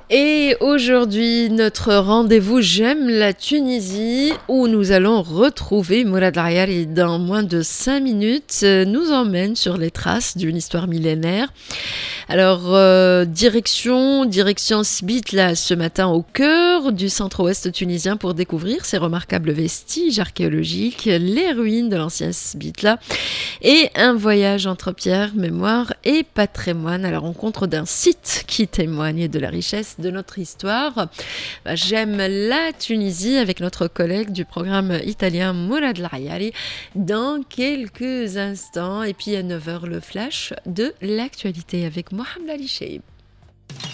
Et aujourd'hui, notre rendez-vous J'aime la Tunisie, où nous allons retrouver Mourad Layari dans moins de 5 minutes, nous emmène sur les traces d'une histoire millénaire. Alors, direction Sbit, ce matin au cœur du centre-ouest tunisien pour découvrir ces remarquables vestiges archéologiques, les ruines de l'ancien Sbit et un voyage entre pierre, mémoire et patrimoine à la rencontre d'un site qui témoigne de la richesse de notre histoire. J'aime la Tunisie avec notre collègue du programme italien Mourad Layari dans quelques instants. Et puis à 9h, le flash de l'actualité avec Mohamed Ali Cheib.